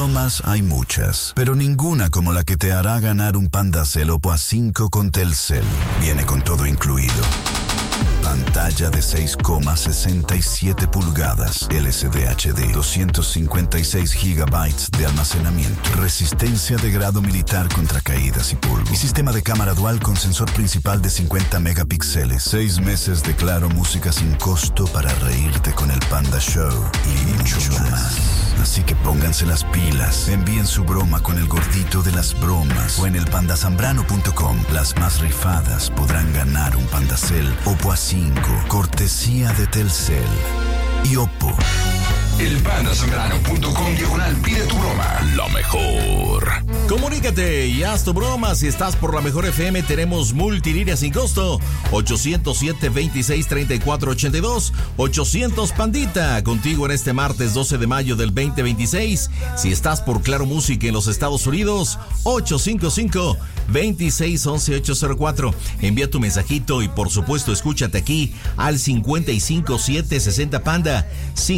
Bromas hay muchas, pero ninguna como la que te hará ganar un Pandacel Oppo A5 con Telcel. Viene con todo incluido. Pantalla de 6,67 pulgadas, LCD HD, 256 GB de almacenamiento, resistencia de grado militar contra caídas y polvo, y sistema de cámara dual con sensor principal de 50 megapíxeles, 6 meses de Claro Música sin costo para reírte con el Panda Show y mucho más. Así que pónganse las pilas, envíen su broma con el gordito de las bromas o en el pandasambrano.com. Las más rifadas podrán ganar un Pandacel Oppo A5, cortesía de Telcel y Oppo. El pandasambrano.com/ pide tu broma. La mejor. Comunícate y haz tu broma. Si estás por la mejor FM, tenemos multilínea sin costo. 807-26-3482. 800 Pandita. Contigo en este martes 12 de mayo del 2026. Si estás por Claro Música en los Estados Unidos, 855-2611-804. Envía tu mensajito y por supuesto escúchate aquí al 55760 Panda.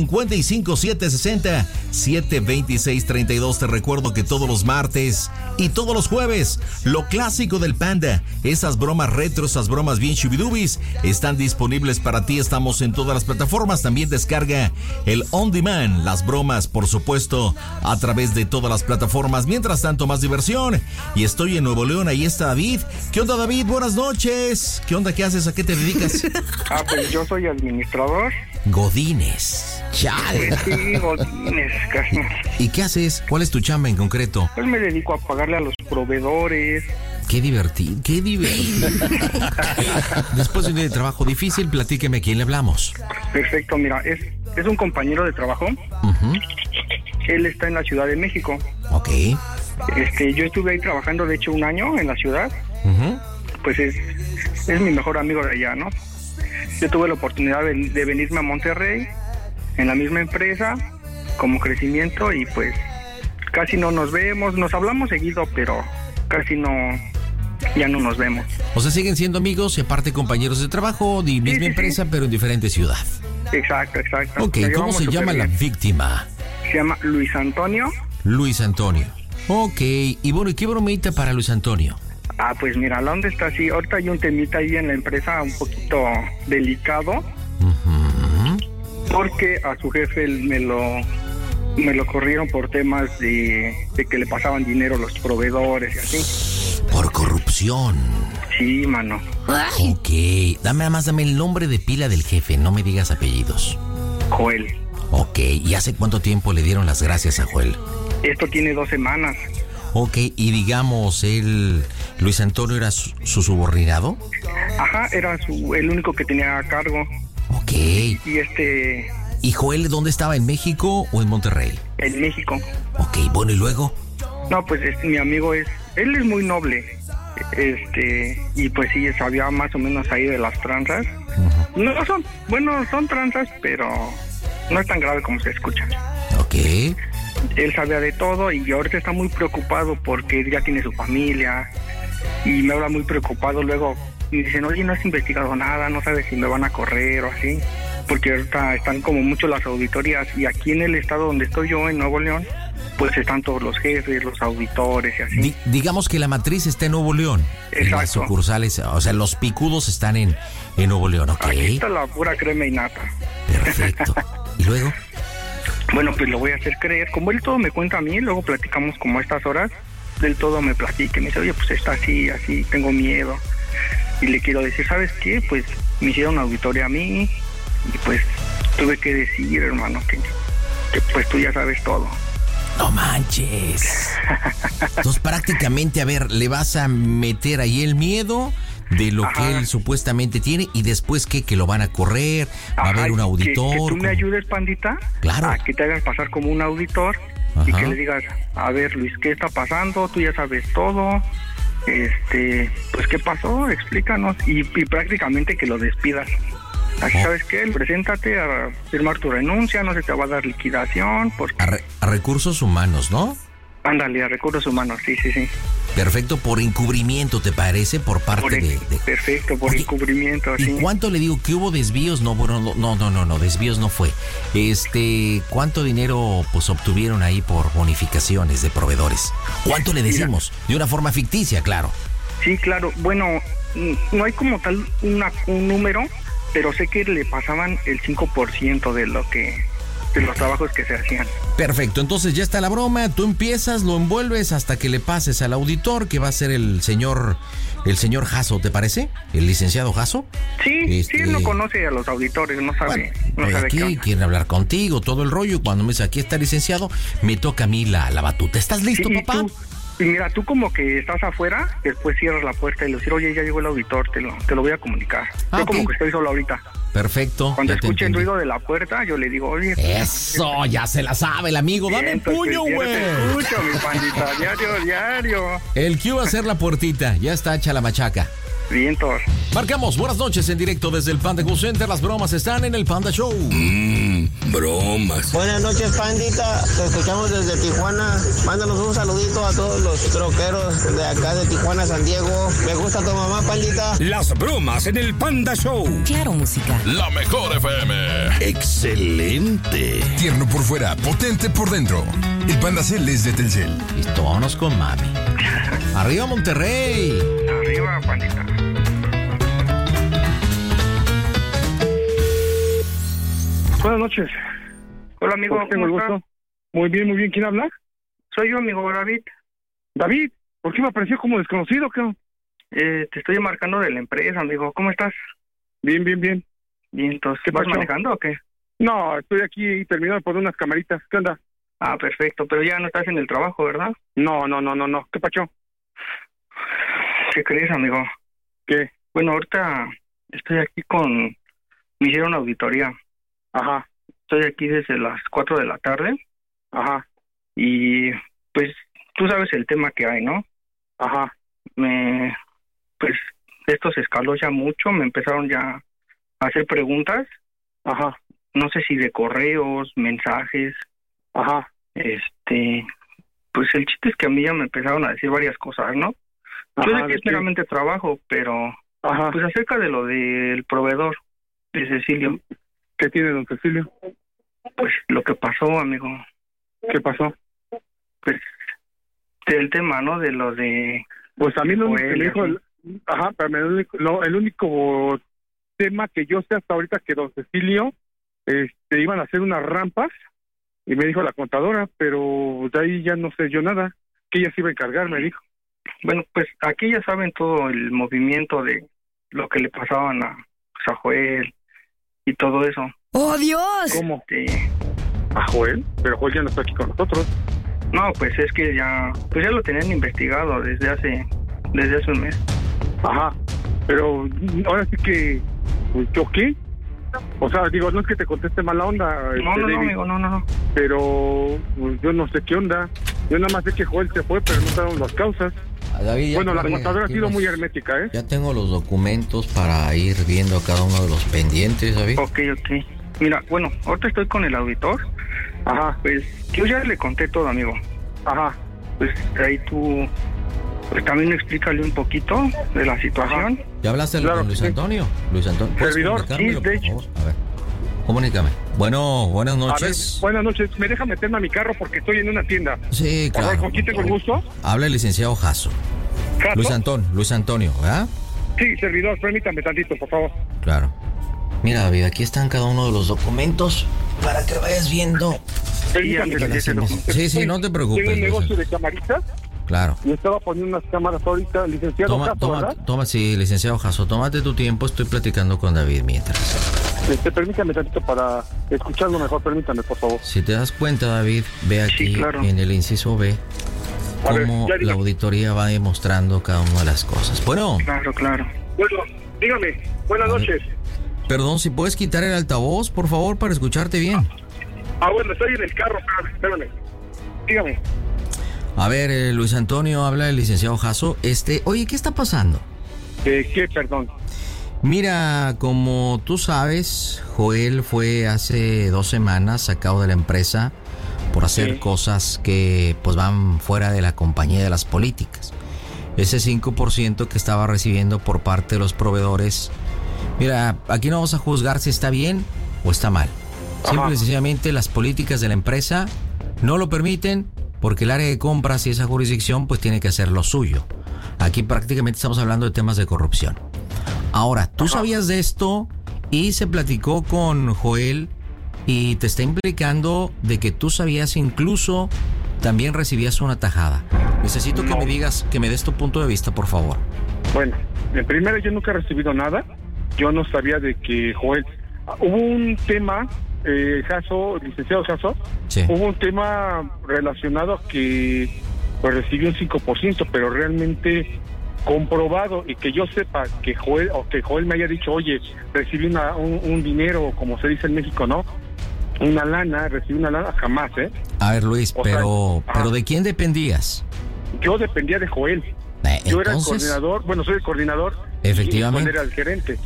55760-72632. Te recuerdo que todos los martes y todos los jueves, lo clásico del Panda, esas bromas retro, esas bromas bien chubidubis, están disponibles para ti. Estamos en todas las plataformas. También descarga el On Demand, las bromas, por supuesto, a través de todas las plataformas. Mientras tanto, más diversión. Y estoy en Nuevo León, ahí está David. ¿Qué onda, David? Buenas noches. ¿Qué onda? ¿Qué haces? ¿A qué te dedicas? Pues yo soy administrador. Godínez. Chale. Sí, Godínez, casi. ¿Y qué haces? ¿Cuál es tu chamba en concreto? Pues me dedico a pagarle a los proveedores. Qué divertido, qué divertido. Después de un día de trabajo difícil, platíqueme a quién le hablamos. Perfecto, mira, es un compañero de trabajo. Uh-huh. Él está en la Ciudad de México. Ok. Yo estuve ahí trabajando, de hecho, un año en la ciudad. Uh-huh. Pues es mi mejor amigo de allá, ¿no? Yo tuve la oportunidad de venirme a Monterrey en la misma empresa como crecimiento y pues casi no nos vemos, nos hablamos seguido, pero casi ya no nos vemos. O sea, siguen siendo amigos y aparte compañeros de trabajo de misma empresa, pero en diferente ciudad. Exacto. Ok, ¿cómo se llama la víctima? Se llama Luis Antonio. Luis Antonio. Ok, y bueno, ¿y qué bromita para Luis Antonio? Pues mira, la onda está así. Ahorita hay un temita ahí en la empresa un poquito delicado. Uh-huh. Porque a su jefe me lo corrieron por temas de que le pasaban dinero a los proveedores y así. Por corrupción. Sí, mano. Ok, dame el nombre de pila del jefe, no me digas apellidos. Joel. Ok, ¿y hace cuánto tiempo le dieron las gracias a Joel? Esto tiene 2 semanas. Ok, y digamos, Luis Antonio era su subordinado. Ajá, era el único que tenía a cargo. Ok. ¿Y Joel dónde estaba? ¿En México o en Monterrey? En México. Ok, bueno, ¿y luego? No, pues mi amigo él es muy noble. Y pues sí, sabía más o menos ahí de las tranzas. Uh-huh. No son tranzas, pero no es tan grave como se escucha. Ok. Él sabía de todo y ahorita está muy preocupado porque ya tiene su familia y me habla muy preocupado. Luego me dicen, oye, no has investigado nada, no sabes si me van a correr o así, porque ahorita están como mucho las auditorías y aquí en el estado donde estoy yo, en Nuevo León, pues están todos los jefes, los auditores y así. Digamos que la matriz está en Nuevo León. Exacto. Las sucursales, o sea, los picudos están en Nuevo León, ok. Aquí está la pura crema y nata. Perfecto. ¿Y luego? Bueno, pues lo voy a hacer creer. Como él todo me cuenta a mí, luego platicamos como a estas horas, del todo me platica y me dice, oye, pues está así, tengo miedo. Y le quiero decir, ¿sabes qué? Pues me hicieron auditoría a mí y pues tuve que decir, hermano, que pues tú ya sabes todo. No manches. Entonces prácticamente, a ver, le vas a meter ahí el miedo de lo que él supuestamente tiene y después que lo van a correr, va a haber un auditor. Que tú me ayudes, Pandita, claro, a que te hagas pasar como un auditor. Ajá. Y que le digas, a ver, Luis, ¿qué está pasando? Tú ya sabes todo. Pues, ¿qué pasó? Explícanos. Y prácticamente que lo despidas. Así, ¿sabes qué? Preséntate a firmar tu renuncia, no se te va a dar liquidación. Porque... A recursos humanos, ¿no? Ándale, a recursos humanos, sí. Perfecto, por encubrimiento, ¿te parece? Por parte de... Perfecto, por encubrimiento, ¿Y sí. cuánto le digo? ¿Que hubo desvíos? No, bueno, no, desvíos no fue. ¿Cuánto dinero pues obtuvieron ahí por bonificaciones de proveedores? ¿Cuánto le decimos? De una forma ficticia, claro. Sí, claro. Bueno, no hay como tal un número, pero sé que le pasaban el 5% de los trabajos que se hacían. Perfecto, entonces ya está la broma, tú empiezas, lo envuelves hasta que le pases al auditor, que va a ser el señor Jasso, ¿te parece? ¿El licenciado Jasso? Sí, sí, él no conoce a los auditores, no sabe. Bueno, no sabe aquí quieren hablar contigo, todo el rollo, y cuando me dice aquí está licenciado, me toca a mí la batuta. ¿Estás listo, sí, papá? Y mira, tú como que estás afuera, después cierras la puerta y le dices, oye, ya llegó el auditor, te lo voy a comunicar. Yo como que estoy solo ahorita. Perfecto. Cuando escuche el ruido de la puerta, yo le digo, oye... Eso, ya se la sabe el amigo, dame el puño, güey. Te escucho, mi pandita, diario. El que iba a hacer la puertita, ya está hecha la machaca. Vientos. Marcamos, buenas noches en directo desde el Panda Cool Center. Las bromas están en el Panda Show. Bromas. Buenas noches, pandita. Te escuchamos desde Tijuana. Mándanos un saludito a todos los troqueros de acá de Tijuana, San Diego. Me gusta tu mamá, pandita. Las bromas en el Panda Show. Claro, música. La mejor FM. Excelente. Tierno por fuera, potente por dentro. El Panda Cel es de Telcel. Listo, vámonos con mami. Arriba, Monterrey. Arriba, pandita. Buenas noches. Hola, amigo. Tengo el gusto. Muy bien. ¿Quién habla? Soy yo, amigo David. David, ¿por qué me apareció como desconocido? Te estoy marcando de la empresa, amigo. ¿Cómo estás? Bien. Bien, entonces, ¿Qué ¿vas pasó? manejando o qué? No, estoy aquí terminando de poner unas camaritas. ¿Qué onda? Ah, perfecto, pero ya no estás en el trabajo, ¿verdad? No. ¿Qué pacho? ¿Qué crees, amigo? ¿Qué? Bueno, ahorita estoy aquí me hicieron auditoría. Ajá. Estoy aquí desde las 4 de la tarde. Ajá. Y, pues, tú sabes el tema que hay, ¿no? Ajá. Pues, esto se escaló ya mucho, me empezaron ya a hacer preguntas. Ajá. No sé si de correos, mensajes. Ajá. Pues el chiste es que a mí ya me empezaron a decir varias cosas, ¿no? Yo Ajá, sé que es meramente trabajo, pero Ajá. pues acerca de lo del proveedor de Cecilio, ¿Qué tiene don Cecilio? pues lo que pasó, amigo, ¿Qué pasó? pues del tema, ¿no? De lo de... Pues a mí lo único que Joel, me dijo... así. Ajá, pero el único tema que yo sé hasta ahorita que don Cecilio iban a hacer unas rampas y me dijo la contadora, pero de ahí ya no sé yo nada, que ella se iba a encargar, me dijo. Bueno, pues aquí ya saben todo el movimiento de lo que le pasaban a Joel y todo eso. ¡Oh, Dios! ¿Cómo? ¿A Joel? Pero Joel ya no está aquí con nosotros. No, pues es que ya lo tenían investigado desde hace un mes. Ajá, pero ahora sí que, pues, ¿yo qué? O sea, digo, no es que te conteste mala onda. No, David, amigo, no. Pero pues, yo no sé qué onda. Yo nada más sé que Joel se fue, pero no sabemos las causas. David, Bueno, la contadora ha sido muy hermética, ¿eh? Ya tengo los documentos para ir viendo cada uno de los pendientes, David. Ok. Mira, bueno, ahorita estoy con el auditor. Ajá. Pues yo ya le conté todo, amigo. Ajá. Pues ahí tú, pues también explícale un poquito de la situación. Ajá. ¿Ya hablaste Claro, con Luis sí. Antonio? Luis Antonio, ¿puedes Servidor, comunicármelo, sí, de por hecho. favor? A ver, comunícame. Bueno, buenas A ver, noches. buenas noches. ¿Me deja meterme a mi carro porque estoy en una tienda? Sí, Por favor, claro. ¿con quién tengo el gusto? Habla el licenciado Jasso. ¿Caso? Luis Antonio, ¿verdad? Sí, servidor, permítame tantito, por favor. Claro. Mira, David, aquí están cada uno de los documentos para que vayas viendo. Permítame amigo, tantito. Sí, no te preocupes. Tengo un Luis negocio Antonio. de camaritas Claro. y estaba poniendo unas cámaras ahorita. Licenciado Caso, ¿verdad? Sí, licenciado Jasso, tómate tu tiempo, estoy platicando con David mientras. Permítame tantito para escucharlo mejor, permítame, por favor. Si te das cuenta, David, ve aquí Sí, claro. en el inciso B A ver, cómo ya la diga. auditoría va demostrando cada una de las cosas. Bueno, Claro. Bueno, dígame, buenas noches. perdón, si puedes quitar el altavoz, por favor, para escucharte bien. Bueno, estoy en el carro, espérame. Dígame. A ver, Luis Antonio, habla el licenciado Jasso. Oye, ¿qué está pasando? ¿Qué, perdón? Mira, como tú sabes, Joel fue hace 2 semanas sacado de la empresa por hacer Sí. cosas que pues van fuera de la compañía de las políticas. ese 5% que estaba recibiendo por parte de los proveedores. Mira, aquí no vamos a juzgar si está bien o está mal. Simple y sencillamente las políticas de la empresa no lo permiten, porque el área de compras y esa jurisdicción pues tiene que hacer lo suyo. Aquí prácticamente estamos hablando de temas de corrupción. Ahora, ¿tú sabías de esto y se platicó con Joel y te está implicando de que tú sabías, incluso también recibías una tajada? Necesito que me digas, que me des tu punto de vista, por favor. Bueno, en primera, yo nunca he recibido nada. Yo no sabía de que Joel... Hubo un tema, licenciado Jasso, sí. Hubo un tema relacionado a que pues recibió un 5%, pero realmente comprobado, y que yo sepa que Joel me haya dicho, oye, recibí un dinero, como se dice en México, ¿no? Recibí una lana, jamás, ¿eh? A ver, Luis, pero ¿de quién dependías? Yo dependía de Joel. Yo era el coordinador, soy el coordinador. Efectivamente. Y Joel era el gerente.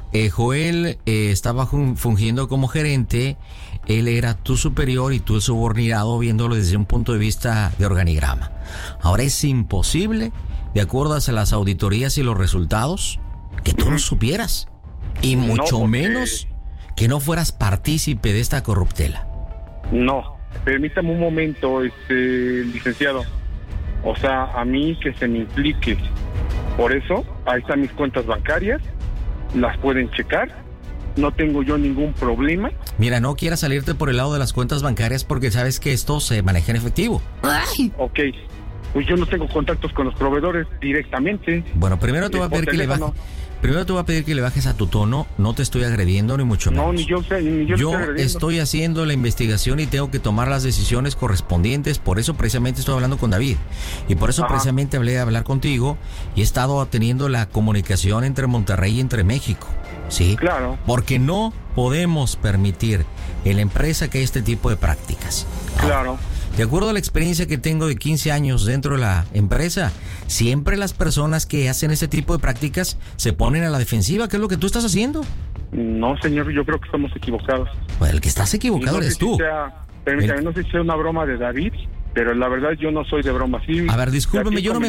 Joel estaba fungiendo como gerente, él era tu superior y tú el subordinado, viéndolo desde un punto de vista de organigrama. Ahora es imposible, de acuerdo a las auditorías y los resultados, que tú no supieras, y mucho menos que no fueras partícipe de esta corruptela. No, permítame un momento, licenciado. O sea, a mí que se me implique. Por eso, ahí están mis cuentas bancarias, las pueden checar, no tengo yo ningún problema. Mira, no quieras salirte por el lado de las cuentas bancarias porque sabes que esto se maneja en efectivo. ¡Ay! Ok, pues yo no tengo contactos con los proveedores directamente. Bueno, primero te voy a pedir que le bajes. Primero te voy a pedir que le bajes a tu tono, no te estoy agrediendo ni mucho menos. No, ni yo estoy haciendo la investigación y tengo que tomar las decisiones correspondientes, por eso precisamente estoy hablando con David. Y por eso precisamente hablé de hablar contigo y he estado teniendo la comunicación entre Monterrey y entre México. ¿Sí? Claro. Porque no podemos permitir en la empresa que haya este tipo de prácticas. Claro. De acuerdo a la experiencia que tengo de 15 años dentro de la empresa, siempre las personas que hacen ese tipo de prácticas se ponen a la defensiva. ¿Qué es lo que tú estás haciendo? No, señor, yo creo que estamos equivocados. Pues el que estás equivocado eres tú. No sé si sea una broma de David, pero la verdad yo no soy de broma. Sí, a ver, discúlpeme, yo no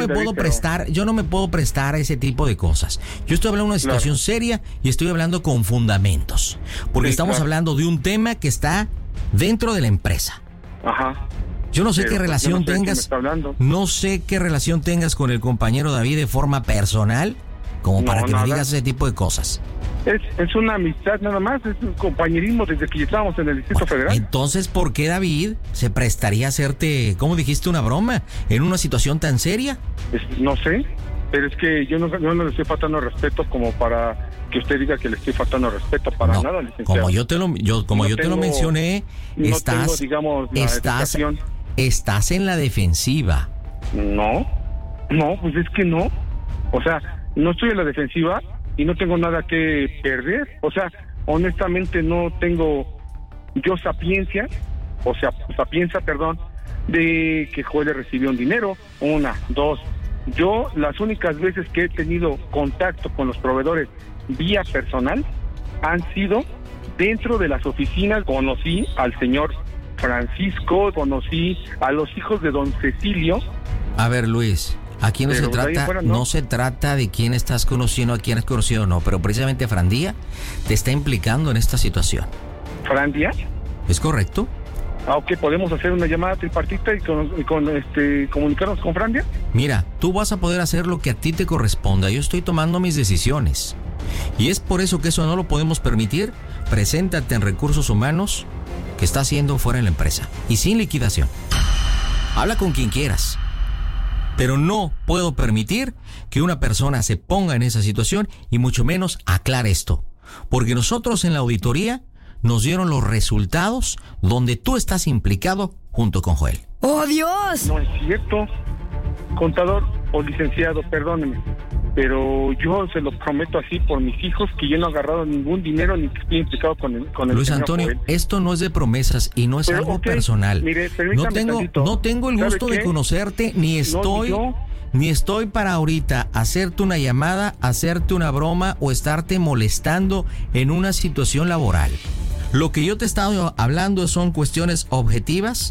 me puedo prestar a ese tipo de cosas. Yo estoy hablando de una situación seria y estoy hablando con fundamentos. Porque estamos hablando de un tema que está dentro de la empresa. Yo no sé qué relación tengas. No sé qué relación tengas con el compañero David de forma personal, como para que me digas ese tipo de cosas. Es una amistad nada más, es un compañerismo desde que estábamos en el Distrito Federal. Entonces, ¿por qué David se prestaría a hacerte, como dijiste, una broma en una situación tan seria? No sé, pero es que yo no le estoy faltando respeto como para que usted diga que le estoy faltando respeto para nada, licenciado. Como yo te lo mencioné, estás en la defensiva. No, pues es que no. O sea, no estoy en la defensiva y no tengo nada que perder. O sea, honestamente no tengo yo sapiencia de que Joel recibió un dinero. 1, 2. Yo las únicas veces que he tenido contacto con los proveedores vía personal han sido dentro de las oficinas. Conocí al señor Francisco, conocí a los hijos de don Cecilio. A ver, Luis, aquí no se trata de quién estás conociendo, a quién has conocido o no, pero precisamente Frandía te está implicando en esta situación. ¿Frandía? ¿Es correcto? Ok, ¿podemos hacer una llamada tripartita y comunicarnos con Frandía? Mira, tú vas a poder hacer lo que a ti te corresponda. Yo estoy tomando mis decisiones. Y es por eso que eso no lo podemos permitir. Preséntate en Recursos Humanos, que está haciendo fuera en la empresa. Y sin liquidación. Habla con quien quieras. Pero no puedo permitir que una persona se ponga en esa situación y mucho menos aclare esto. Porque nosotros en la auditoría nos dieron los resultados donde tú estás implicado junto con Joel. ¡Oh, Dios! No es cierto, contador o licenciado, perdóneme, pero yo se lo prometo así por mis hijos que yo no he agarrado ningún dinero ni que estoy implicado con el Luis Antonio, Joel. Esto no es de promesas y no es algo personal. Mire, no tengo el gusto de conocerte, ni estoy para ahorita hacerte una llamada, hacerte una broma o estarte molestando en una situación laboral. Lo que yo te he estado hablando son cuestiones objetivas,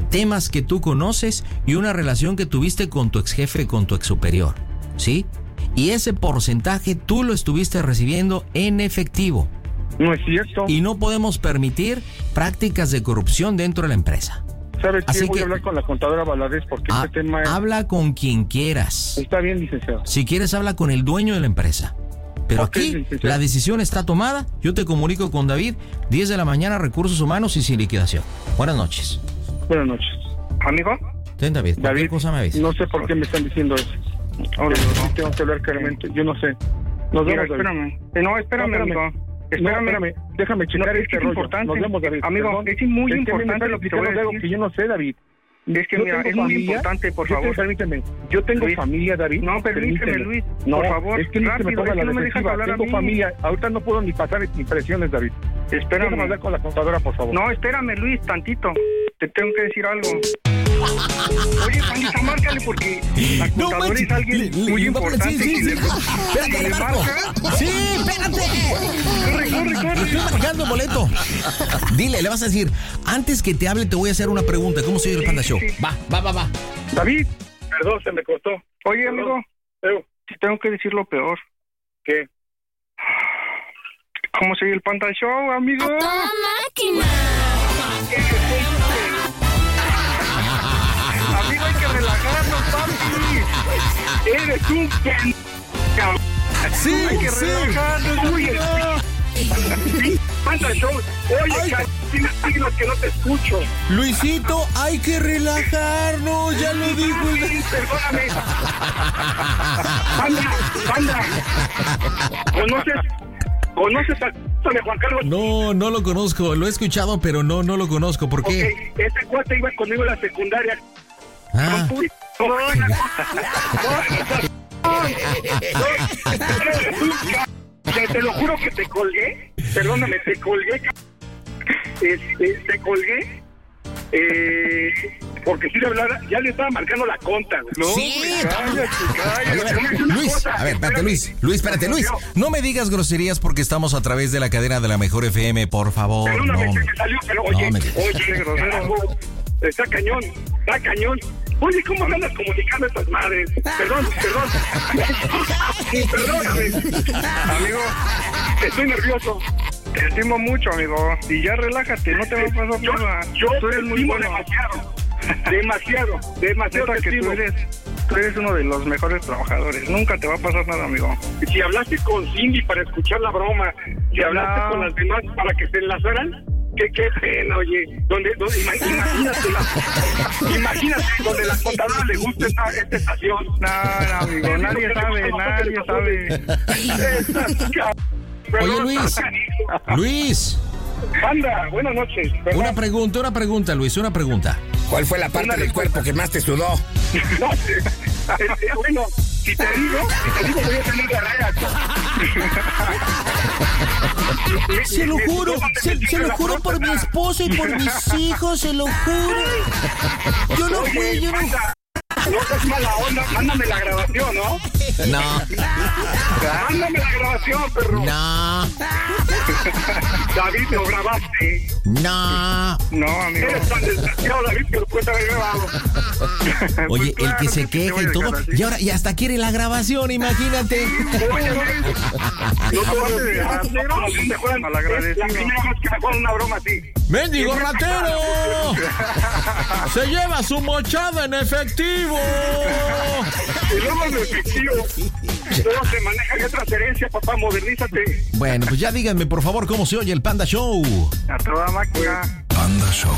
temas que tú conoces y una relación que tuviste con tu ex jefe, con tu ex superior, ¿sí? Y ese porcentaje tú lo estuviste recibiendo en efectivo. No es cierto. Y no podemos permitir prácticas de corrupción dentro de la empresa. ¿Sabes qué? Así Voy que a hablar con la contadora Valadez porque este tema es... Habla con quien quieras. Está bien, licenciado. Si quieres, habla con el dueño de la empresa. Pero Ok, aquí licenciado. la decisión está tomada. Yo te comunico con David, 10 de la mañana, recursos humanos y sin liquidación. Buenas noches. Buenas noches. Amigo, Ten, David, cualquier David, cosa me avisa. no sé por qué me están diciendo eso. Ahora tengo que hablar claramente. Yo no sé. Nos mira, vemos, David. espérame. No, espérame, amigo. Espérame. Déjame checar No, este es rollo. importante. Nos vemos, David. Amigo, Perdón. es muy que a mí me importante están lo que te voy a explicando algo decir. que yo no sé, David. Es que Yo mira, tengo es muy familia. importante, por Yo favor. permíteme. Yo tengo Luis. familia, David. No, permíteme, Luis, por favor, Es que no se me rápido, ponga es que la no me dejas defensiva. hablar a Tengo mí. familia. Ahorita no puedo ni pasar impresiones, David. Espérame. Déjame hablar con la contadora, por favor. No, espérame, Luis, tantito. Te tengo que decir algo. Oye, Juanita, márcale porque la contadora es alguien muy importante. Sí. Si Espérate, le le marco. marca, Sí, espérate. corre. Estoy marcando el boleto. Dile, le vas a decir, antes que te hable te voy a hacer una pregunta. ¿Cómo se oye el Panda Show? sí. Va. David. Perdón, se me costó. Oye, Perdón. amigo, si tengo que decir lo peor. ¿Qué? ¿Cómo se oye el Panda Show, amigo? Amigo, hay que relajarnos, papi. Eres un pendejo. Sí, Hay que relajarnos, uy, Panda Show. Oye, tienes siglos que no te escucho. Luisito, hay que relajarnos, ya lo dijo. Perdóname. Panda. ¿Conoces a Juan Carlos? No lo conozco, lo he escuchado, pero no lo conozco. ¿Por qué? Ok, ese cuate iba conmigo en la secundaria. Ah, Te lo juro que te colgué. Perdóname, te colgué. Te colgué. Porque si le hablara, ya le estaba marcando la conta, güey. No, sí. cállate. Luis, a ver, espérate, Luis, espérate, Luis. No me digas groserías porque estamos a través de la cadena de la Mejor FM, por favor. Perdóname, No, se me salió, pero oye, no me digas. grosero. Está cañón. Oye, ¿cómo andas comunicando estas madres? Perdón. Perdóname. Amigo, estoy nervioso. Te estimo mucho, amigo. Y ya relájate, no te va a pasar nada. Yo eres muy bueno. Demasiado. Neta que tú eres uno de los mejores trabajadores. Nunca te va a pasar nada, amigo. Si hablaste con Cindy para escuchar la broma, si hablaste con las demás para que se enlazaran, qué pena, oye. Imagínate, donde la contadora le gusta esta estación. No, amigo, nadie sabe. Oye, Luis. Panda, buenas noches. ¿Verdad? Una pregunta, Luis, una pregunta. ¿Cuál fue la parte del cuerpo que más te sudó? No, bueno, si te digo, voy a tener diarrea. Se lo juro por mi esposa y por mis hijos, se lo juro. Yo no fui. No seas mala onda, mándame la grabación, ¿no? No. Mándame la grabación, perro. No. David, ¿lo grabaste? No. No, amigo. Eres tan desgraciado, David, que lo puedes haber grabado. Oye, Pues el que se claro que queja y todo, y ahora y hasta quiere la grabación, imagínate. Oye, no te vas a dejar la primera vez que me juegan una broma así. ¡Mendigo ratero! ¡Se lleva su mochada en efectivo! Y luego en efectivo. Todo se maneja en transferencia, papá, modernízate. Bueno, pues ya díganme, por favor, cómo se oye el Panda Show. A toda máquina. Panda Show.